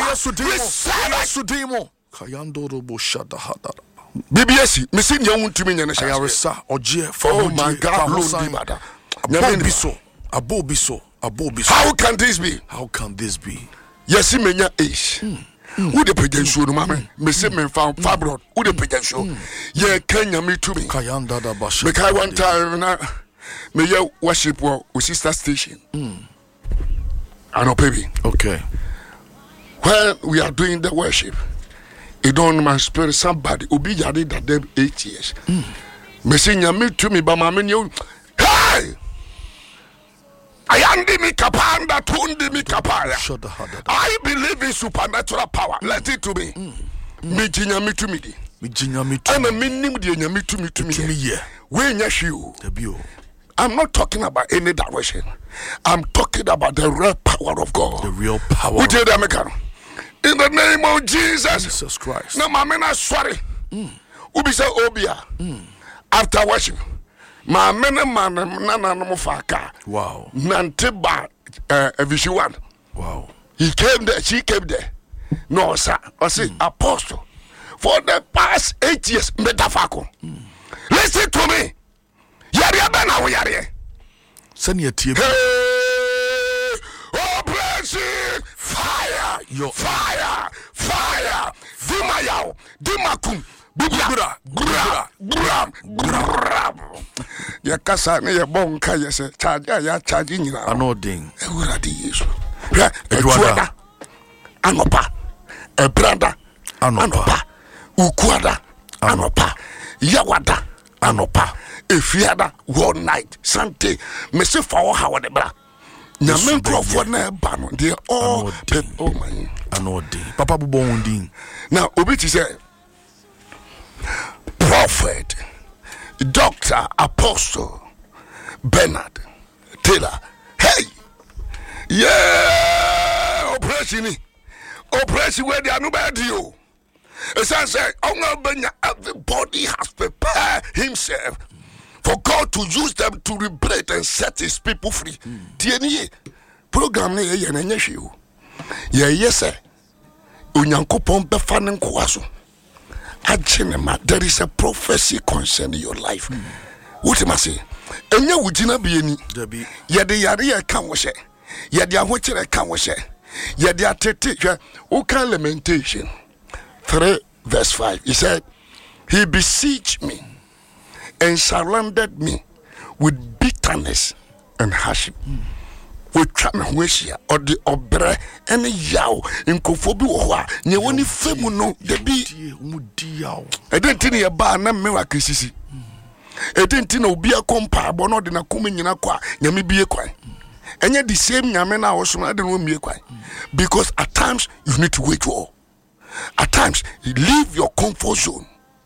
Sudimo. Kayando Boshada Hadara. BBS, Missing Young to me, and I Arisa or G. Oh my God, Abobiso. How can this be? How can this be? Yes, menya age. Who the president mama? Me say me found fabron. Who the president yeah, Kenya me to me. Kayanda da Basha. Make I one time na me ya worship with sister station. I know, baby. Okay. When we are doing the worship, it don't my spirit somebody obi yade that them 8 years. Me say me to me, but my you. Hey! I believe in supernatural power. Let it to me. Me jinyami to me. I'm a minimum jinyami to me. Yeah. When you I'm not talking about any direction. I'm talking about the real power of God. The real power. In the name of Jesus Christ. No, my man, sorry. Ubi say Obia. After worship. My man, no faka. Wow. Nanteba, Vishuan. Wow. He came there, she came there. No, sir. I say, Apostle, for the past 8 years, metafako. Listen to me. Yari bena we yari. Send your team. Hey, operation fire. Fire. Dimayao, Dimakum. Bubra. Ya kasa ne ye bonka ye se charge ya charge nyina. Anoding. Ewurade Yesu. Edwada. Anopa. Ebranda. Anopa. Ukuada. Anopa. Yawada. Anopa. Efiada one night. Sante. Me se fa o ha wo de bra. Nyame nkrofo na eba no. They all oh my. Anoding. Papa bubo wonding. Now obi ti say Prophet, Doctor, Apostle, Bernard, Taylor. Hey! Yeah! Operation where they are nobody you. As I say, everybody has prepared himself for God to use them to liberate and set his people free. TNE program ne ye na nyehwe o. Yes sir. Onyankopon be fa ne nkoaso. There is a prophecy concerning your life. What am I saying? And you would not be any. Yet the area can wash it. Yet the watcher can wash it. Yet the teacher, okay, lamentation 3 verse 5. He said, He besieged me and surrounded me with bitterness and hardship. With Chamahwesia or the Obre and Yao in Kofobu or Nyewani Femuno, the B. I didn't think a bar, no miracle. I didn't know be a compa, but not in a coming in a qua, Yami be a quay. And yet the same Yamena also I don't know me a quay. Because at times you need to wait for. At times you leave your comfort zone.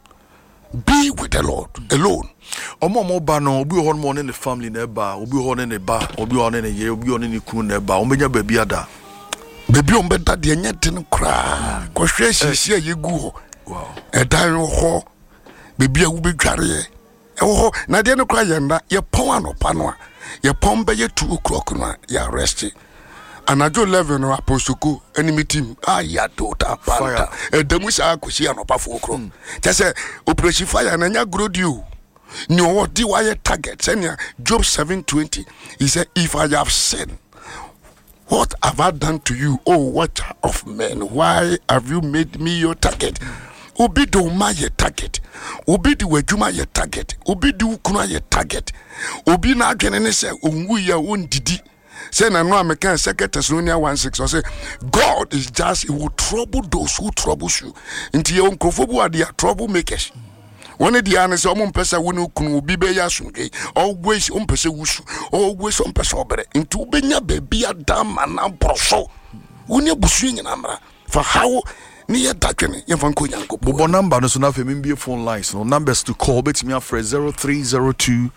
Be with the Lord alone. Omo bano obi ho mo ne family na eba obi ho ne ba obi ho ne ye obi ho ne kunu na eba omenya baby ada baby ombeda de nyete no kra ko hwe sisi yegu ho wow edan ho baby a wo bedware ho na de no kra yenda ye pon anopa no a ye pon be ye 2 o'clock no a ya rest anajo 11 no apostuku enemy team ya dota panta edamusa akosi anopa 4 o'clock tese operation fire na nya grodio no what do I target? Job 7:20. He said, If I have sinned, what have I done to you, O watcher of men? Why have you made me your target? Obi do ma ye target. Obi di wejuma ye target. Obi di ukuna ye target. Obi na adwene ne se onwu ya ondidi. Say na no American 2 Thessalonians 1:6 or say God is just, he will trouble those who troubles you. Inti ye onkofobu are their troublemakers. One of the answers, pesa winu kunu bibe ya sunge. Always pesa wusu. Always pesa obere. Into benya baby a dam and am proso. Unya busuing in amra. For how near Dakene, Yavanko Yanko. Bobo number no na be phone lines. No numbers to call bet me after 0302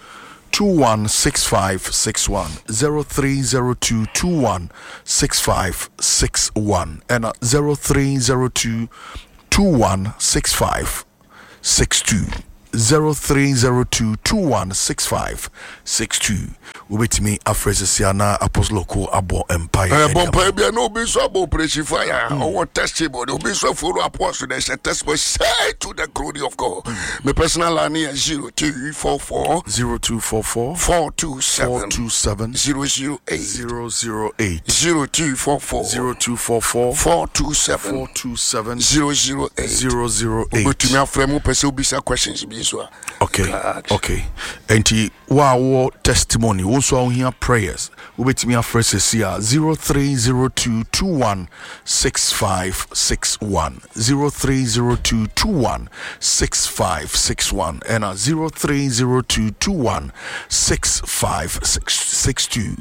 216561 0302 216561 and 0302 216562. 0302216562 with me Afresiana Apostolico Abo Empire. Bompa be no be so abo operation fire or testimony be so follow apostle there's a testimony say to the glory of God. My personal line is 0244 427 008 0244 427 008 but to me frame person be some questions be so. Okay. And wow testimony also here prayers. We bet me Afresia 0302216561 0302216561 and 0302216562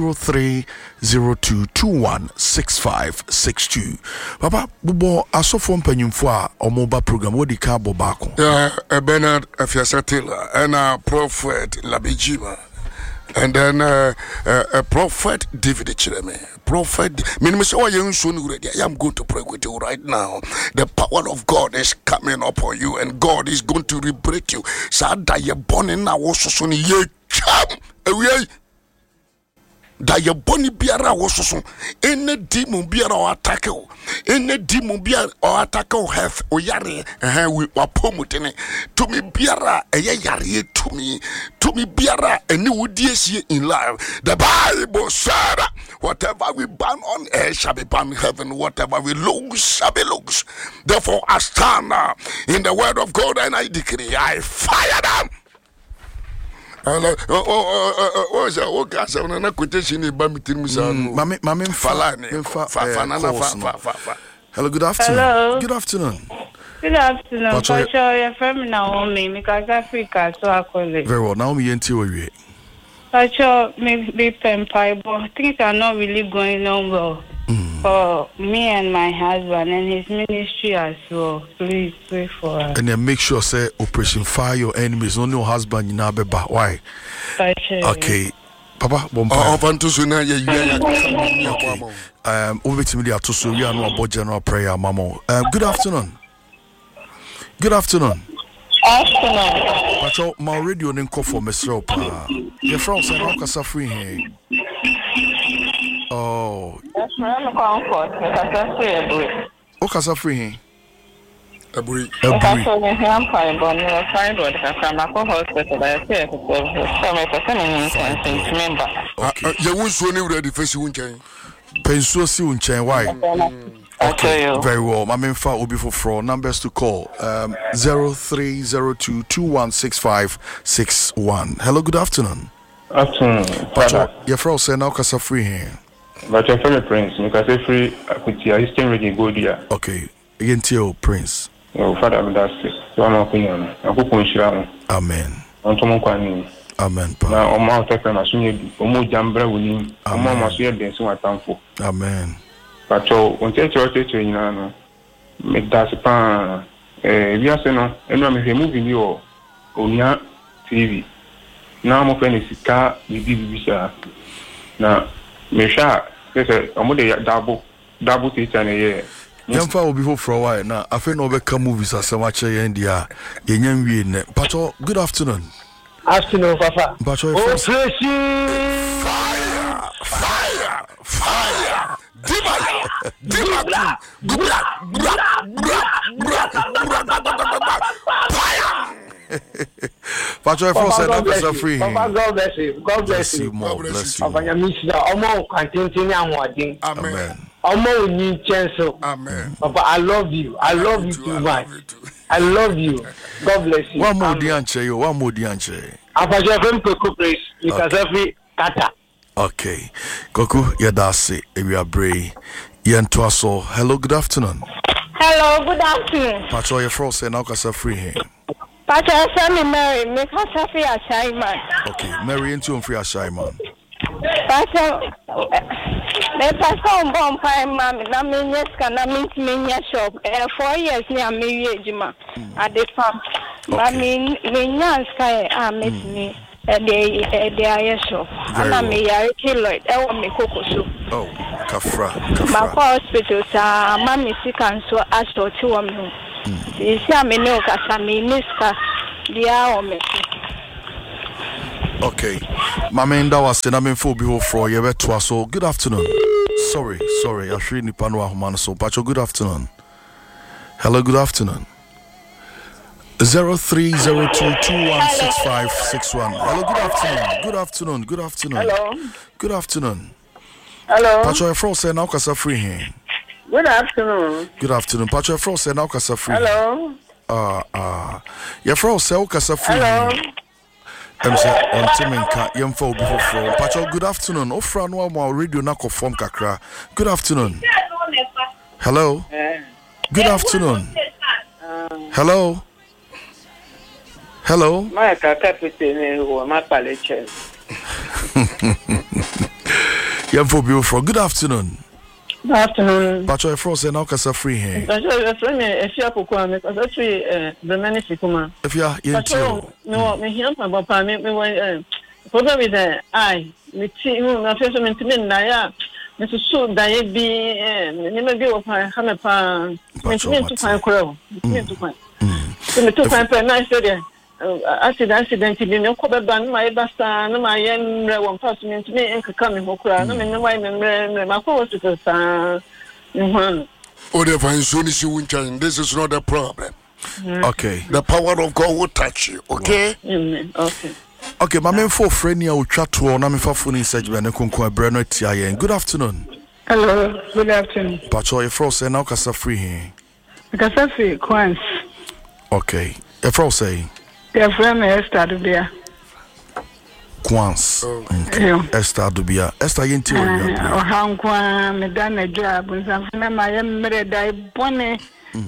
0302216562. Papa bubo asofo mpanyimfo a omoba program wodi ka bobako. Bernard Afiasatila and Prophet Labijima. And then Prophet David Chireme. Prophet, I am going to pray with you right now. The power of God is coming upon you, and God is going to liberate you. Sada ye born in now also soon ye come away. Da ye boni biara wososo ene demon biara o attack o ene demon biara o attack o health o yare we wapomutene to me biara eye yare to me biara ene wodiesie in life. The Bible said whatever we ban on earth shall be bound in heaven, whatever we lose shall be loose. Therefore I stand in the word of God and I decree I fire them. Mame hello, good afternoon. Hello. Good afternoon. Good afternoon. Pacho, you're from Naomi, because Africa, so I call it. Very well. Naomi, you Pacho, maybe Pempai, but things are not really going on well for me and my husband and his ministry as well. Please pray for us. And then make sure, say, Operation Fire your enemies. Only your husband, you know, why? Pacho. Okay. Papa, over to me to so we are no about general prayer, Mamo. Good afternoon. Good afternoon. Afternoon. Pacho, my radio didn't call for Mr. Opa. Your friends are not suffering here. Oh. That's my comfort. Okay, suffering here. I'm fine, but I'm fine. But I'm not hospital. I say, you won't show any ready face you won't change. Why? Okay, very well. My main file will be for fraud. Numbers to call 0302216561. Hello, good afternoon. Afternoon. Pacho, your friend say now kasa free here. But your fellow Prince, because free with your Eastern ready go there. Okay, again to you, Prince. Oh, Father, that's it. So I'm opinion. I go consider. Amen. Antomo kwani. Amen. Na o ma take na so nyedu. O mo jambra woni. O ma ma so ye den so atamfo. Amen. Pacho, on church nyina no. Me das pa we ase no, eno me movie ni o onia TV. Na mo fe ni sika bibi sha. Na me sha say o mo de double theater na ye. Yamfa will be for a while now. I feel no better movies as so much India. Pacho, good afternoon. Afternoon, Papa. Pacho, Fire! Pacho, God bless you. God bless you. More bless you. Amen. Amen. Papa, I love you. I love you too much. I love you. God bless you. One more dianche. Okay. Koku, yadasi, ewiabre. Yentoaso. Hello, good afternoon. Hello, good afternoon. Pacho, your frost and Alcasa free here. Pacho, I me Mary, make us happy as Simon. Okay, Mary into free as Simon. Pacho, me paso bomb pie, mammy, na me yes, can I meet me in your shop. 4 years near me, Jima, at the farm. I mean, me sky, meet me. They are shop. And I may kill it. I want me cocoa soup. Oh, Kafra. My hospital, mammy sick and so I saw 2 of them. You see, I may know, Casami, Niska, dia o me. Okay. Mamenda was saying I'm in for behold for you better. So good afternoon. Sorry. I should need Panua Human so Pacho, good afternoon. Hello, good afternoon. 0302216561. Hello, good afternoon. Hello. Good afternoon. Hello. Pacho Efro say now kasa free here. Good afternoon. Good afternoon. Pacho Efro say now kasa free. Hello. Efro say kasa free. Hello. Say on Timenka yemfa obi foforo. Pacho, good afternoon. Ofra no ma radio na ko form kakra. Good afternoon. Hello. Good afternoon. Hello. My captain who my palace. Yemfa obi foforo. Good afternoon. Good afternoon. Pacho Efro say now kasa free here. If you are Kokwa, because actually the many Sikuma. If you are no, me here my papa me problem with the eye. Me see na first me timi na ya. Me so die bi me me bi wo pa ha me pa. Me timi to find crow. Me to find. Me to find per na story. Accident bi me ko be ban ma e basta na ma ye mre won pass me timi en kaka me hokura na me ne wai me mre ma ko hospital sa. Oh, the fine soon is you change. This is not a problem. Okay. The power of God will touch you. Okay. Amen. Okay. Okay, my main for friend here will chat to na me fa phone search be na konko breno tia yen. Good afternoon. Hello, good afternoon. Pacho Efro say now kasa free here. Kasa free Kwans. Okay. Efro say Your friend Esther Dubia. Kwans. Esther Dubia. Esther yenti we o hankwa me dan job nsafuna ma yemre dai bone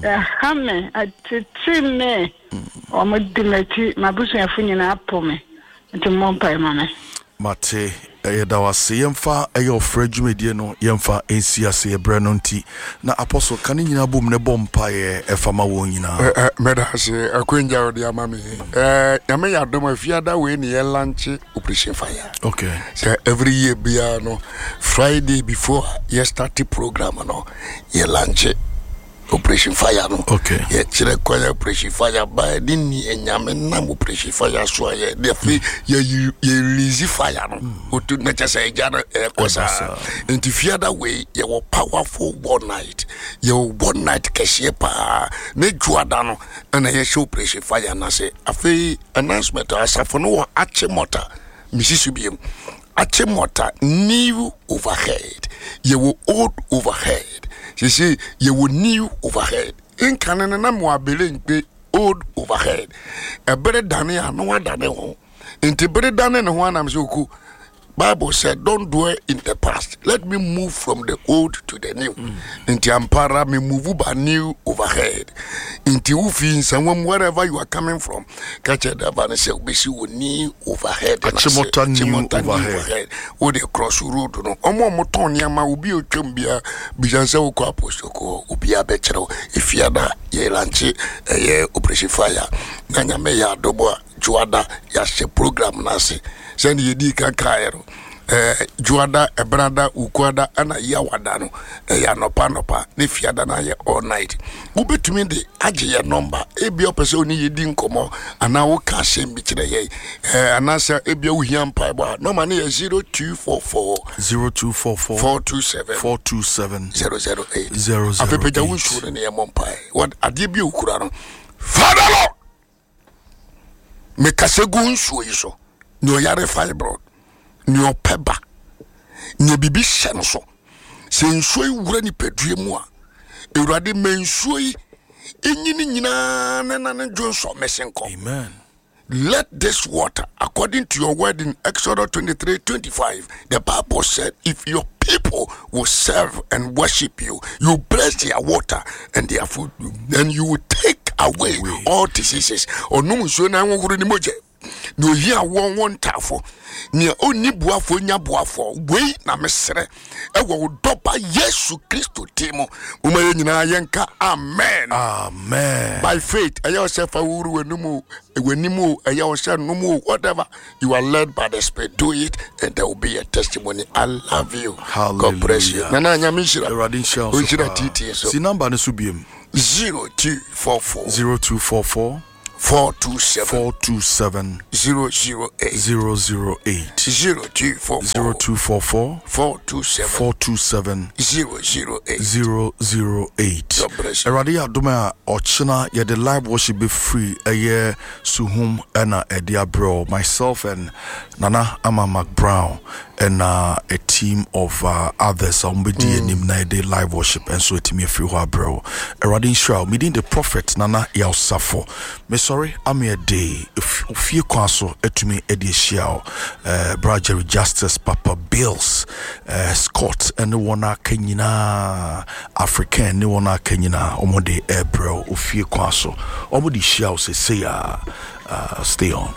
hame atitime o modimati mabusu afunyina apome ntimompa mama mate da wase yemfa ofra dwumedie no yemfa ensiase ebreno nti na apostle kan nyina bom ne bompa efama wo nyina medase akwenja odi amame nyame ya dom afiada we ne ye lunch operation fire. Okay. So every year bia no Friday before you start the program no ye lunch operation fire no. Okay. Ye chire kwaya operation fire by ni enyame na operation fire so ye de fe ye release fire no. Otu na chese jana kosa. Into fiada way ye were powerful one night. Ye one night keshe pa ne juada no na ye show operation fire na say afi announcement asafo no achemota misisubiem achemota new overhead. Ye were old overhead. She say you will new overhead. In Canada, na mo abele be old overhead. A better than ya no one than home. Into better than one I'm so cool. Bible said, don't dwell in the past. Let me move from the old to the new. Into Ampara, me move by new overhead. Into Ufi, someone wherever you are coming from. Catch a dabana say, we see new overhead. Achimota new overhead. Or the cross road. No, Omo Motonia ma ubi o chumbia. Bijansa uko apostoko. Ubia betro. If yada ye lanchi ye operation fire. Nanya me ya dobo juada ya she program nasi. Send ye di kankaero. Juada, Ebrada, Ukwada, and a Yawadano, a Yanopa, the Fiadana all night. Ube to me the Ajia number, Ebio Personi, ye didn't come on, and now cash him between ye. And answer Ebio Yam Piba, no money 0244 427 008. I prepare one shoot in the Monpai. What a debut Kurano. Father Lord! Make a segun so. No yare fibroid. Nyo peba nye bibi hyɛ so se nsoi wura ni pedue mu a ewurade mensoi enyini nyina na dwonso mesenko. Amen. Let this water, according to your word in Exodus 23:25, the Bible said, if your people will serve and worship you, you bless their water and their food, then you will take away all diseases. Or no so na won ni moje. No here one tafo. Ni oni buafo nya buafo. We na mesere. Ewo dopa Yesu Kristo timo. Umaye nyina yenka amen. Amen. By faith, I yourself awuru wenimu yourself no whatever you are led by the Spirit, do it and there will be a testimony. I love you. Hallelujah. God bless you. Nana nyamishira. Radin Shell. Ojira TT so. Si number ne subiem 0244 427 008 0244 427 008. Eradi adoma ochina ye the live worship be free eye suhum ena edia bro, myself and Nana Ama McBrown and a team of others umbedi nimna de live worship and so it me free wa bro. Eradi Israel meeting the prophet Nana Yausafo. Me sorry I'm a day if you kwaso etumi edishia Bra Jerry Justice Papa Bills Scott and the one Kenyina African no one Kenyina omode ebro ofie kwaso omodi shia say stay on.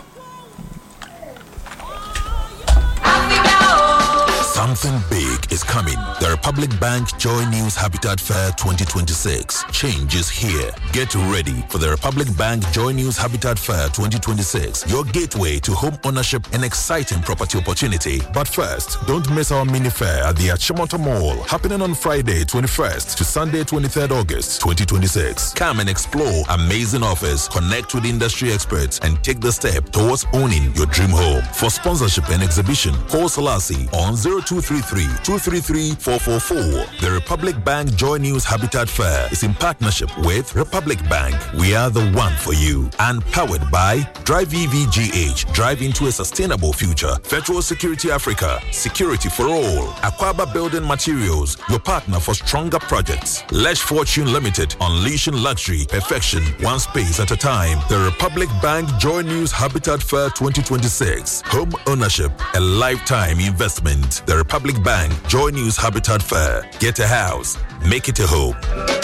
Something big is coming. The Republic Bank Joy News Habitat Fair 2026. Change is here. Get ready for the Republic Bank Joy News Habitat Fair 2026. Your gateway to home ownership and exciting property opportunity. But first, don't miss our mini fair at the Achimota Mall, happening on Friday 21st to Sunday 23rd August 2026. Come and explore amazing offers, connect with industry experts, and take the step towards owning your dream home. For sponsorship and exhibition, call Selassie on 0233-233-444. The Republic Bank Joy News Habitat Fair is in partnership with Republic Bank. We are the one for you. And powered by Drive EVGH, drive into a sustainable future. Federal Security Africa, security for all. Aquaba Building Materials, your partner for stronger projects. Lesh Fortune Limited, unleashing luxury, perfection, one space at a time. The Republic Bank Joy News Habitat Fair 2026. Home ownership, a lifetime investment. The Republic Bank Joy News Habitat Fair. Get a house, make it a home.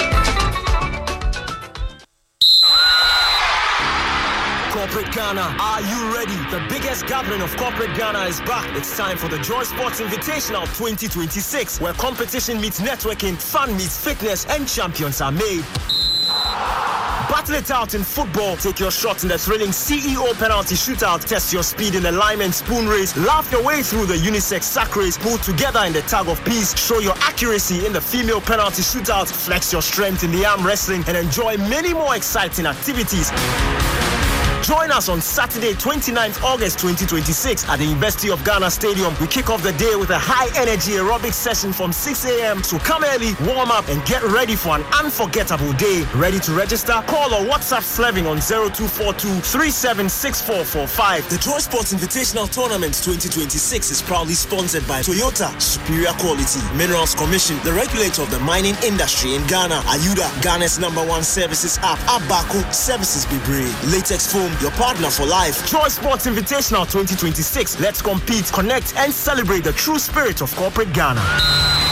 Corporate Ghana, are you ready? The biggest gathering of Corporate Ghana is back. It's time for the Joy Sports Invitational 2026, where competition meets networking, fun meets fitness, and champions are made. Battle it out in football. Take your shot in the thrilling CEO penalty shootout. Test your speed in the lime and spoon race. Laugh your way through the unisex sack race. Pull together in the tag of peace. Show your accuracy in the female penalty shootout. Flex your strength in the arm wrestling. And enjoy many more exciting activities. Join us on Saturday, 29th August 2026 at the University of Ghana Stadium. We kick off the day with a high-energy aerobic session from 6 a.m. So come early, warm up, and get ready for an unforgettable day. Ready to register? Call or WhatsApp Sleving on 0242-376445. The Joy Sports Invitational Tournament 2026 is proudly sponsored by Toyota, Superior Quality, Minerals Commission, the regulator of the mining industry in Ghana, Ayuda, Ghana's #1 services app, Abaco, Services Bibre, Latex Foam, your partner for life. Joy Sports Invitational 2026. Let's compete, connect, and celebrate the true spirit of Corporate Ghana.